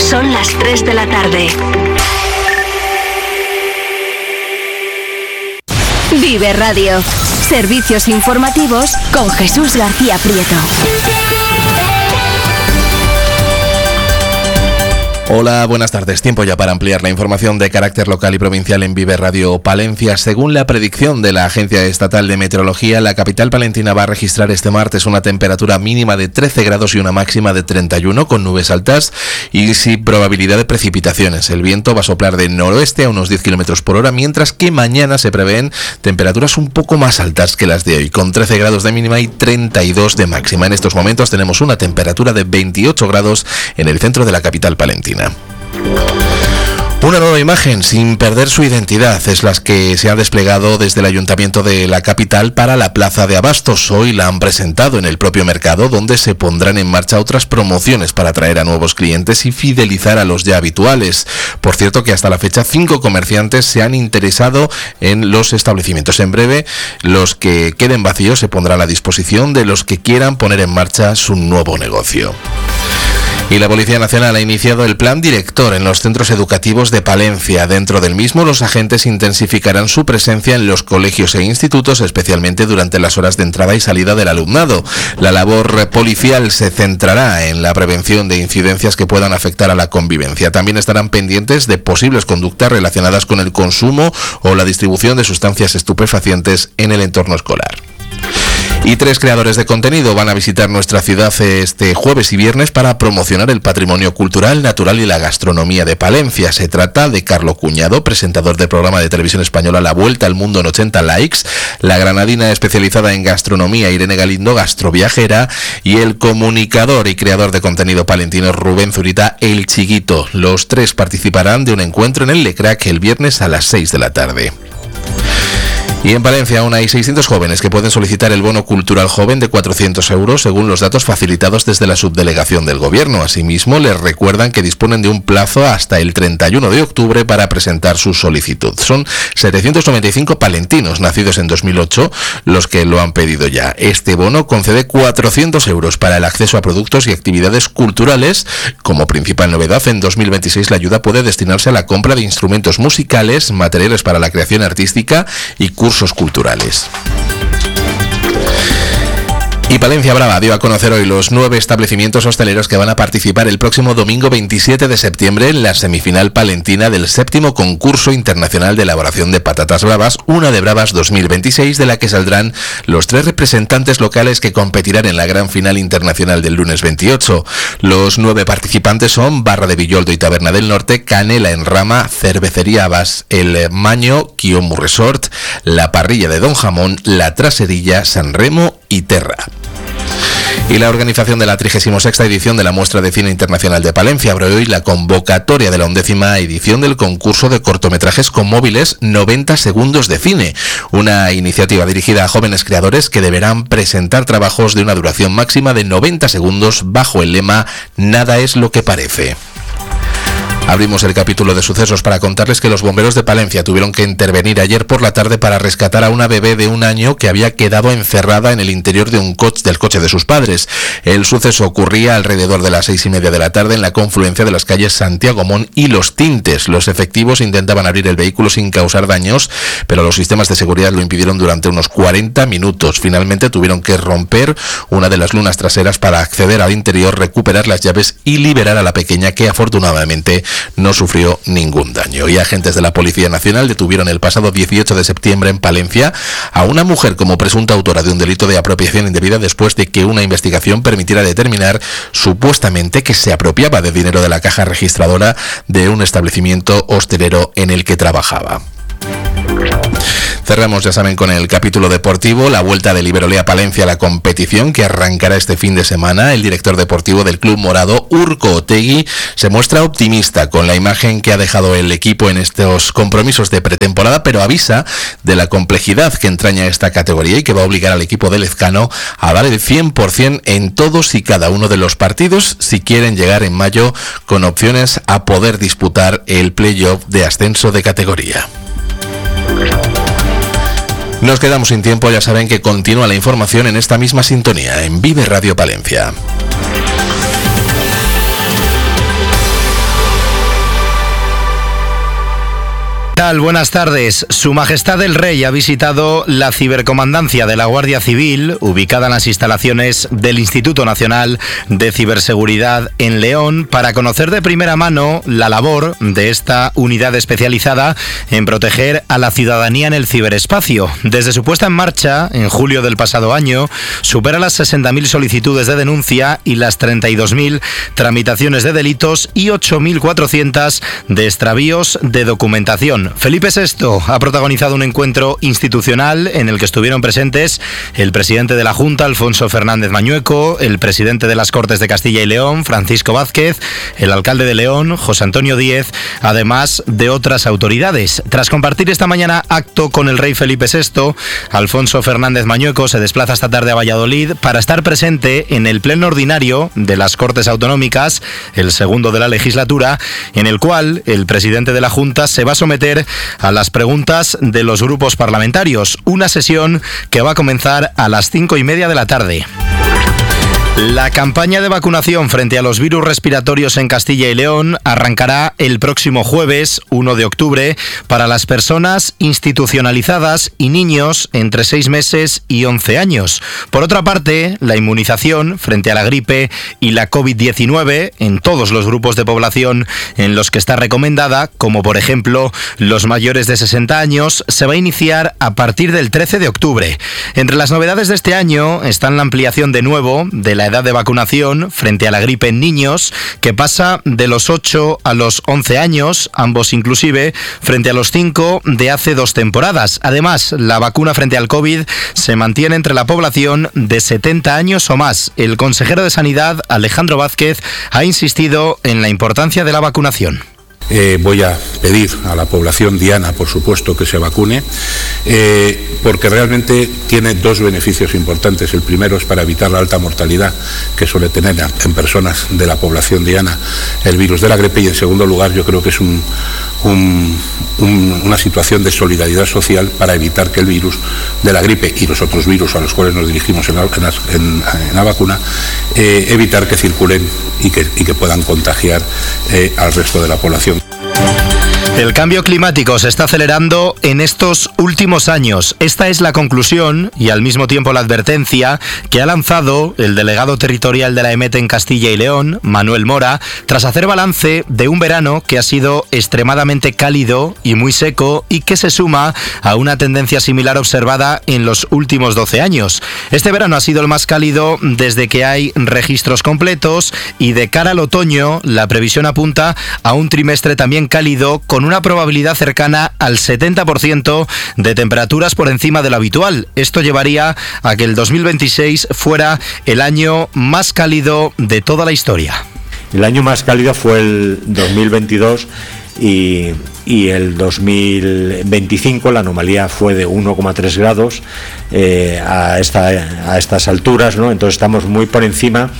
Son las 3 de la tarde. Vive Radio. Servicios informativos con Jesús García Prieto. Hola, buenas tardes. Tiempo ya para ampliar la información de carácter local y provincial en Vive Radio Palencia. Según la predicción de la Agencia Estatal de Meteorología, la capital palentina va a registrar este martes una temperatura mínima de 13 grados y una máxima de 31, con nubes altas y sin probabilidad de precipitaciones. El viento va a soplar de noroeste a unos 10 kilómetros por hora, mientras que mañana se prevén temperaturas un poco más altas que las de hoy, con 13 grados de mínima y 32 de máxima. En estos momentos tenemos una temperatura de 28 grados en el centro de la capital palentina. Una nueva imagen sin perder su identidad es la que se ha desplegado desde el Ayuntamiento de la capital para la Plaza de Abastos. Hoy la han presentado en el propio mercado, donde se pondrán en marcha otras promociones para atraer a nuevos clientes y fidelizar a los ya habituales. Por cierto que hasta la fecha 5 comerciantes se han interesado en los establecimientos. En breve, los que queden vacíos se pondrán a disposición de los que quieran poner en marcha su nuevo negocio. Y la Policía Nacional ha iniciado el plan director en los centros educativos de Palencia. Dentro del mismo, los agentes intensificarán su presencia en los colegios e institutos, especialmente durante las horas de entrada y salida del alumnado. La labor policial se centrará en la prevención de incidencias que puedan afectar a la convivencia. También estarán pendientes de posibles conductas relacionadas con el consumo o la distribución de sustancias estupefacientes en el entorno escolar. Y 3 creadores de contenido van a visitar nuestra ciudad este jueves y viernes para promocionar el patrimonio cultural, natural y la gastronomía de Palencia. Se trata de Carlo Cuñado, presentador del programa de televisión española La Vuelta al Mundo en 80 Likes, la granadina especializada en gastronomía Irene Galindo, gastroviajera, y el comunicador y creador de contenido palentino Rubén Zurita, El Chiquito. Los 3 participarán de un encuentro en el Lecrac el viernes a las 6 de la tarde. Y en Palencia aún hay 600 jóvenes que pueden solicitar el bono cultural joven de 400 euros según los datos facilitados desde la subdelegación del Gobierno. Asimismo, les recuerdan que disponen de un plazo hasta el 31 de octubre para presentar su solicitud. Son 795 palentinos nacidos en 2008 los que lo han pedido ya. Este bono concede 400 euros para el acceso a productos y actividades culturales. Como principal novedad, en 2026 la ayuda puede destinarse a la compra de instrumentos musicales, materiales para la creación artística y cursos culturales. Y Palencia Brava dio a conocer hoy los 9 establecimientos hosteleros que van a participar el próximo domingo 27 de septiembre en la semifinal palentina del 7º concurso internacional de elaboración de patatas bravas, Una de Bravas 2026, de la que saldrán los 3 representantes locales que competirán en la gran final internacional del lunes 28. Los 9 participantes son Barra de Villoldo y Taberna del Norte, Canela en Rama, Cervecería Abas, El Maño, Kiomu Resort, La Parrilla de Don Jamón, La Traserilla, San Remo y Terra. Y la organización de la 36ª edición de la Muestra de Cine Internacional de Palencia abre hoy la convocatoria de la 11ª edición del concurso de cortometrajes con móviles 90 segundos de cine, una iniciativa dirigida a jóvenes creadores que deberán presentar trabajos de una duración máxima de 90 segundos bajo el lema Nada es lo que parece. Abrimos el capítulo de sucesos para contarles que los bomberos de Palencia tuvieron que intervenir ayer por la tarde para rescatar a una bebé de 1 año que había quedado encerrada en el interior de del coche de sus padres. El suceso ocurría alrededor de las 6:30 de la tarde en la confluencia de las calles Santiago Mon y Los Tintes. Los efectivos intentaban abrir el vehículo sin causar daños, pero los sistemas de seguridad lo impidieron durante unos 40 minutos. Finalmente tuvieron que romper una de las lunas traseras para acceder al interior, recuperar las llaves y liberar a la pequeña, que afortunadamente no sufrió ningún daño. Y agentes de la Policía Nacional detuvieron el pasado 18 de septiembre en Palencia a una mujer como presunta autora de un delito de apropiación indebida después de que una investigación permitiera determinar supuestamente que se apropiaba de dinero de la caja registradora de un establecimiento hostelero en el que trabajaba. Cerramos, ya saben, con el capítulo deportivo, la vuelta del Iberolea Palencia a la competición que arrancará este fin de semana. El director deportivo del Club Morado, Urko Otegui, se muestra optimista con la imagen que ha dejado el equipo en estos compromisos de pretemporada, pero avisa de la complejidad que entraña esta categoría y que va a obligar al equipo de Lezcano a dar el 100% en todos y cada uno de los partidos si quieren llegar en mayo con opciones a poder disputar el playoff de ascenso de categoría. Nos quedamos sin tiempo, ya saben que continúa la información en esta misma sintonía, en Vive Radio Palencia. tal? Buenas tardes. Su Majestad el Rey ha visitado la cibercomandancia de la Guardia Civil, ubicada en las instalaciones del Instituto Nacional de Ciberseguridad en León, para conocer de primera mano la labor de esta unidad especializada en proteger a la ciudadanía en el ciberespacio. Desde su puesta en marcha, en julio del pasado año, supera las 60.000 solicitudes de denuncia y las 32.000 tramitaciones de delitos y 8.400 de extravíos de documentación. Felipe VI ha protagonizado un encuentro institucional en el que estuvieron presentes el presidente de la Junta, Alfonso Fernández Mañueco, el presidente de las Cortes de Castilla y León, Francisco Vázquez, el alcalde de León, José Antonio Díez, además de otras autoridades. Tras compartir esta mañana acto con el rey Felipe VI, Alfonso Fernández Mañueco se desplaza esta tarde a Valladolid para estar presente en el pleno ordinario de las Cortes Autonómicas, el segundo de la legislatura, en el cual el presidente de la Junta se va a someter a las preguntas de los grupos parlamentarios, una sesión que va a comenzar a las 5:30 de la tarde. La campaña de vacunación frente a los virus respiratorios en Castilla y León arrancará el próximo jueves, 1 de octubre, para las personas institucionalizadas y niños entre 6 meses y 11 años. Por otra parte, la inmunización frente a la gripe y la COVID-19 en todos los grupos de población en los que está recomendada, como por ejemplo los mayores de 60 años, se va a iniciar a partir del 13 de octubre. Entre las novedades de este año están la ampliación de nuevo de la edad de vacunación frente a la gripe en niños, que pasa de los 8 a los 11 años, ambos inclusive, frente a los 5 de hace 2 temporadas. Además, la vacuna frente al COVID se mantiene entre la población de 70 años o más. El consejero de Sanidad, Alejandro Vázquez, ha insistido en la importancia de la vacunación. Voy a pedir a la población diana, por supuesto, que se vacune, porque realmente tiene 2 beneficios importantes. El primero es para evitar la alta mortalidad que suele tener en personas de la población diana el virus de la gripe, y en segundo lugar yo creo que es una situación de solidaridad social para evitar que el virus de la gripe y los otros virus a los cuales nos dirigimos en la vacuna, evitar que circulen y que puedan contagiar al resto de la población. El cambio climático se está acelerando en estos últimos años. Esta es la conclusión y al mismo tiempo la advertencia que ha lanzado el delegado territorial de la EMET en Castilla y León, Manuel Mora, tras hacer balance de un verano que ha sido extremadamente cálido y muy seco y que se suma a una tendencia similar observada en los últimos 12 años. Este verano ha sido el más cálido desde que hay registros completos y de cara al otoño la previsión apunta a un trimestre también cálido con una probabilidad cercana al 70% de temperaturas por encima de lo habitual. Esto llevaría a que el 2026 fuera el año más cálido de toda la historia. El año más cálido fue el 2022 y el 2025 la anomalía fue de 1,3 grados a estas alturas, ¿no? Entonces estamos muy por encima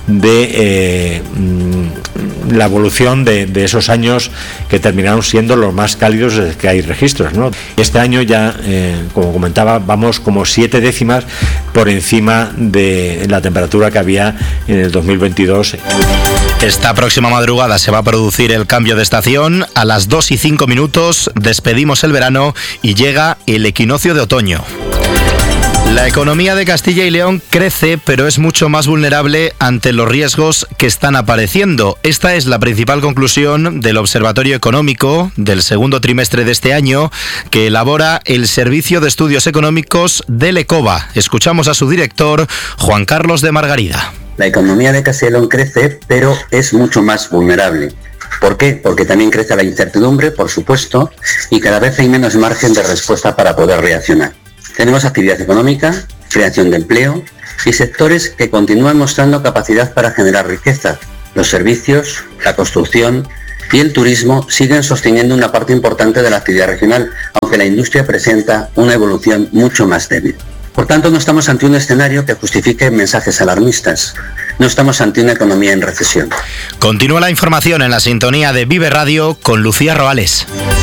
de la evolución de esos años que terminaron siendo los más cálidos desde que hay registros, ¿no? Este año ya, como comentaba, vamos como 7 décimas por encima de la temperatura que había en el 2022. Esta próxima madrugada se va a producir el cambio de estación. A las 2:05 despedimos el verano y llega el equinoccio de otoño. La economía de Castilla y León crece, pero es mucho más vulnerable ante los riesgos que están apareciendo. Esta es la principal conclusión del Observatorio Económico del segundo trimestre de este año, que elabora el Servicio de Estudios Económicos del ECOBA. Escuchamos a su director, Juan Carlos de Margarida. La economía de Castilla y León crece, pero es mucho más vulnerable. ¿Por qué? Porque también crece la incertidumbre, por supuesto, y cada vez hay menos margen de respuesta para poder reaccionar. Tenemos actividad económica, creación de empleo y sectores que continúan mostrando capacidad para generar riqueza. Los servicios, la construcción y el turismo siguen sosteniendo una parte importante de la actividad regional, aunque la industria presenta una evolución mucho más débil. Por tanto, no estamos ante un escenario que justifique mensajes alarmistas. No estamos ante una economía en recesión. Continúa la información en la sintonía de Vive Radio con Lucía Roales.